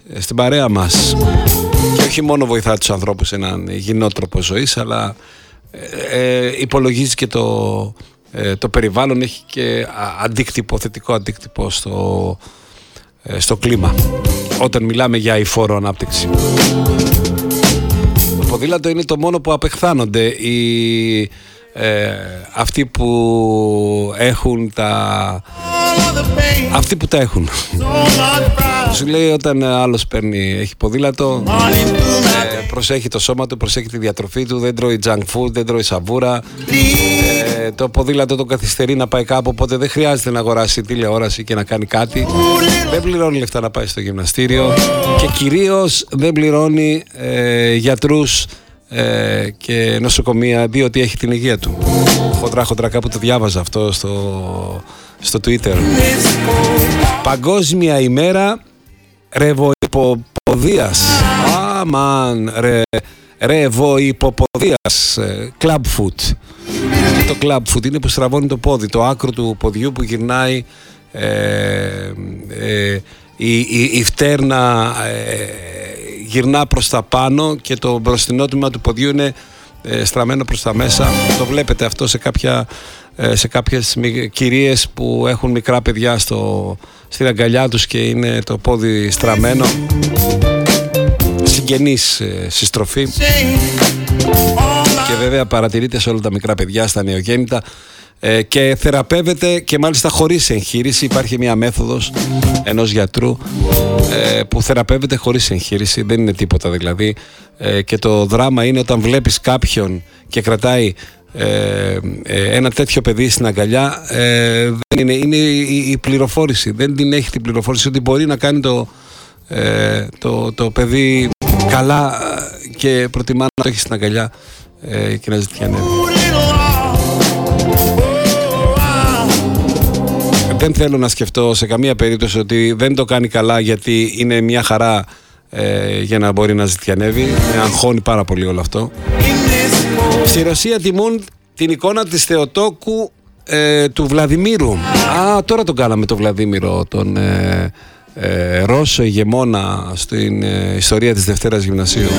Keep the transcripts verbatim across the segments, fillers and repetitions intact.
στην παρέα μας. Και όχι μόνο βοηθά τους ανθρώπους σε έναν υγιεινό τρόπο ζωής, αλλά ε, ε, υπολογίζει και το, ε, το περιβάλλον, έχει και αντίκτυπο, θετικό αντίκτυπο στο, ε, στο κλίμα, όταν μιλάμε για αειφόρο ανάπτυξη. Το ποδήλατο είναι το μόνο που απεχθάνονται οι, ε, αυτοί που έχουν τα... Αυτοί που τα έχουν. Σου λέει όταν άλλος παίρνει, έχει ποδήλατο, ε, προσέχει το σώμα του, προσέχει τη διατροφή του, δεν τρώει junk food, δεν τρώει σαβούρα, ε, το ποδήλατο τον καθυστερεί να πάει κάπου, οπότε δεν χρειάζεται να αγοράσει τηλεόραση και να κάνει κάτι, δεν πληρώνει λεφτά να πάει στο γυμναστήριο και κυρίως δεν πληρώνει ε, γιατρούς ε, και νοσοκομεία, διότι έχει την υγεία του. Χοντρά χοντρά κάπου το διάβαζα αυτό στο, στο Twitter. Παγκόσμια ημέρα ρεβοϊποποδίας. Αμάν, ρε, ρεβοϊποποδίας. Club foot. Το club foot είναι που στραβώνει το πόδι, το άκρο του ποδιού που γυρνάει, ε, ε, η, η, η φτέρνα ε, γυρνά προς τα πάνω και το μπροστινό τμήμα του ποδιού είναι ε, στραμμένο προς τα μέσα. Το βλέπετε αυτό σε, κάποια, ε, σε κάποιες κυρίες που έχουν μικρά παιδιά στο, στην αγκαλιά τους και είναι το πόδι στραμμένο. Συγγενής ε, συστροφή. Και βέβαια παρατηρείται σε όλα τα μικρά παιδιά, στα νεογέννητα, ε, και θεραπεύεται και μάλιστα χωρίς εγχείρηση. Υπάρχει μια μέθοδος ενός γιατρού ε, που θεραπεύεται χωρίς εγχείρηση, δεν είναι τίποτα δηλαδή, ε, και το δράμα είναι όταν βλέπεις κάποιον και κρατάει ε, ε, ένα τέτοιο παιδί στην αγκαλιά, ε, δεν είναι, είναι η, η πληροφόρηση, δεν την έχει την πληροφόρηση ότι μπορεί να κάνει το, ε, το, το παιδί καλά και προτιμά να το έχει στην αγκαλιά ε, και να ζητιανεύει. Δεν θέλω να σκεφτώ σε καμία περίπτωση ότι δεν το κάνει καλά γιατί είναι μια χαρά ε, για να μπορεί να ζητιανεύει. Με αγχώνει πάρα πολύ όλο αυτό. Στη Ρωσία τιμούν την εικόνα της Θεοτόκου ε, του Βλαδιμίρου. Α, τώρα τον κάναμε τον Βλαδίμηρο, τον ε, ε, Ρώσο ηγεμόνα στην ε, ιστορία της Δευτέρας Γυμνασίου.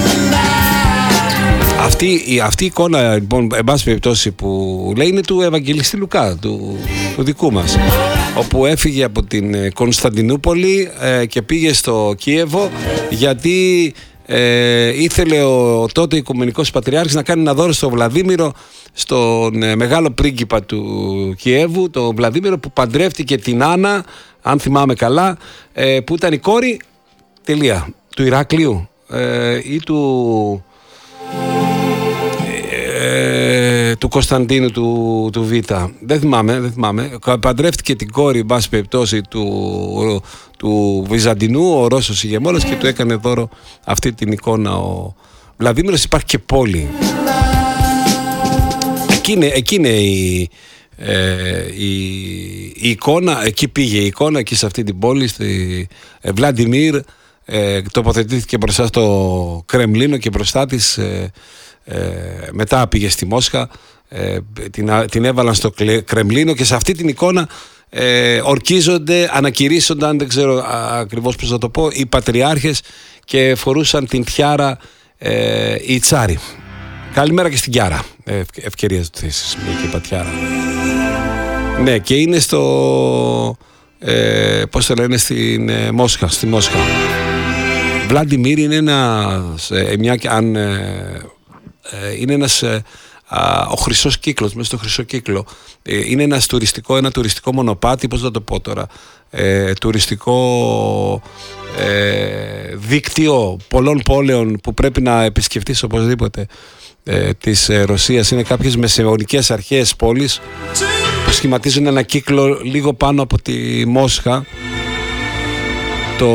Αυτή, αυτή η εικόνα, λοιπόν, εν πάση περιπτώσει, που λέει είναι του Ευαγγελιστή Λουκά, του, του δικού μας, όπου έφυγε από την Κωνσταντινούπολη ε, και πήγε στο Κίεβο γιατί ε, ήθελε ο τότε Οικουμενικός Πατριάρχης να κάνει ένα δώρο στο Βλαδίμηρο, στον ε, μεγάλο πρίγκιπα του Κιέβου, τον Βλαδίμηρο, που παντρεύτηκε την Άννα, αν θυμάμαι καλά, ε, που ήταν η κόρη, τελεία, του Ηράκλειου ε, ή του... Ε, του Κωνσταντίνου του, του Β. Δεν θυμάμαι, δεν θυμάμαι. Παντρεύτηκε την κόρη, μπας περιπτώσει, του, του Βυζαντινού, ο Ρώσος ηγεμόνας, και του έκανε δώρο αυτή την εικόνα ο Βλαδίμηρος. Υπάρχει και πόλη. Εκεί είναι, εκεί είναι η, ε, η, η εικόνα, εκεί πήγε η εικόνα, εκεί σε αυτή την πόλη, στη ε, Βλαντιμίρ, ε, τοποθετήθηκε μπροστά στο Κρεμλίνο και μπροστά της ε, Ε, μετά πήγε στη Μόσχα, ε, την, την έβαλαν στο Κρεμλίνο και σε αυτή την εικόνα ε, ορκίζονται, ανακηρύσσονταν, δεν ξέρω ακριβώς πώς να το πω, οι πατριάρχες και φορούσαν την τιάρα ε, οι τσάροι. Καλημέρα και στην Κιάρα, ε, ευκαιρία του θέσης, και είπα τιάρα. Ναι, και είναι στο ε, πώς το λένε, στην ε, Μόσχα, στη Μόσχα. Βλαντιμίρ είναι ένα, ε, μια, αν ε, είναι ένας, α, ο χρυσός κύκλος, μέσα στο χρυσό κύκλο, ε, είναι ένας τουριστικό, ένα τουριστικό μονοπάτι, πώς να το πω τώρα, ε, τουριστικό ε, δίκτυο πολλών πόλεων που πρέπει να επισκεφτείς οπωσδήποτε ε, της ε, Ρωσίας. Είναι κάποιες μεσαιωνικές αρχαίες πόλεις που σχηματίζουν ένα κύκλο λίγο πάνω από τη Μόσχα, το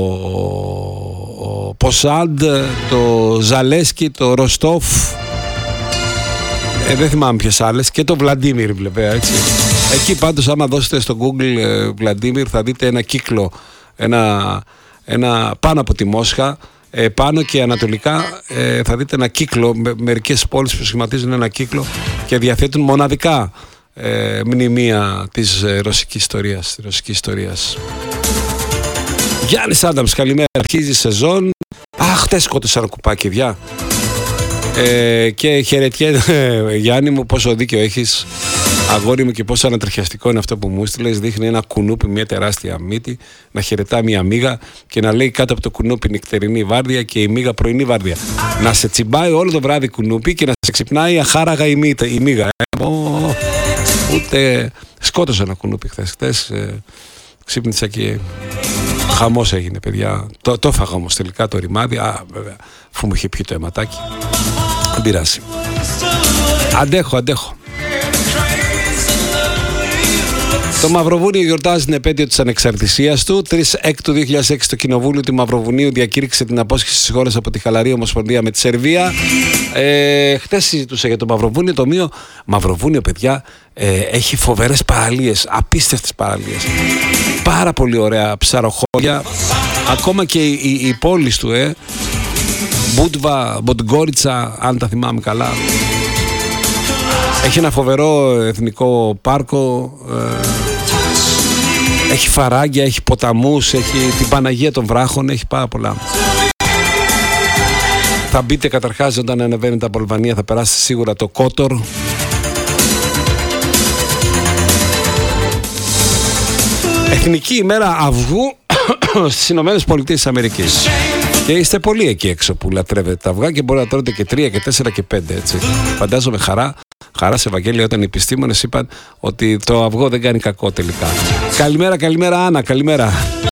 Ποσάντ, το Ζαλέσκι, το Ροστόφ, ε, δεν θυμάμαι ποιες άλλες, και το Βλαντίμιρ, βέβαια, έτσι. Εκεί πάντως άμα δώσετε στο Google ε, Βλαντίμιρ θα δείτε ένα κύκλο, ένα, ένα πάνω από τη Μόσχα, ε, πάνω και ανατολικά ε, θα δείτε ένα κύκλο, με, μερικές πόλεις που σχηματίζουν ένα κύκλο και διαθέτουν μοναδικά ε, μνημεία της ε, ρωσικής ιστορίας, της ρωσικής ιστορίας. Γιάννης Άνταμς, καλημέρα. Αρχίζει η σεζόν. Αχ, χτες σκότωσα ένα κουπάκι, διά. Ε, και χαιρετιέ, Γιάννη μου, πόσο δίκιο έχεις, αγόρι μου, και πόσο ανατριχιαστικό είναι αυτό που μου έστειλες. Δείχνει ένα κουνούπι, μια τεράστια μύτη, να χαιρετά μια μύγα και να λέει κάτω από το κουνούπι νυχτερινή βάρδια και η μύγα πρωινή βάρδια. Να σε τσιμπάει όλο το βράδυ κουνούπι και να σε ξυπνάει αχάραγα η, μύτα, η μύγα. Ε, ο, ούτε σκότωσα ένα κουνούπι χθες. Χθες ε, ξύπνησα και χαμός έγινε, παιδιά. Το, το έφαγα όμως τελικά το ρημάδι. Α, βέβαια, αφού μου είχε πιει το αιματάκι. Δεν πειράζει. Αντέχω, αντέχω. Το Μαυροβούνιο γιορτάζει την επέτειο της ανεξαρτησίας του. τρεις Οκτωβρίου του δύο χιλιάδες έξι το Κοινοβούλιο του Μαυροβουνίου διακήρυξε την απόσχεση της χώρας από τη χαλαρή ομοσπονδία με τη Σερβία. Ε, χτες συζητούσα για το Μαυροβούνιο. Το Μείο Μαυροβούνιο, παιδιά, ε, έχει φοβερές παραλίες, απίστευτες παραλίες. Πάρα πολύ ωραία ψαροχώρια. Ακόμα και η, η, η πόλη του, ε, Μπούντβα, Μποντγκόριτσα, αν τα θυμάμαι καλά. Έχει ένα φοβερό εθνικό πάρκο, ε, έχει φαράγγια, έχει ποταμούς, έχει την Παναγία των Βράχων, έχει πάρα πολλά. Θα μπείτε καταρχάς όταν ανεβαίνετε από Αλβανία, θα περάσετε σίγουρα το Κότορ. Εθνική ημέρα αυγού στις Ηνωμένες Πολιτείες της Αμερικής. Και είστε πολλοί εκεί έξω που λατρεύετε τα αυγά και μπορεί να τρώτε και τρία και τέσσερα και πέντε, έτσι. Φαντάζομαι χαρά, χαρά σε Ευαγγέλιο όταν οι επιστήμονες είπαν ότι το αυγό δεν κάνει κακό τελικά. Καλημέρα, καλημέρα Άννα, καλημέρα.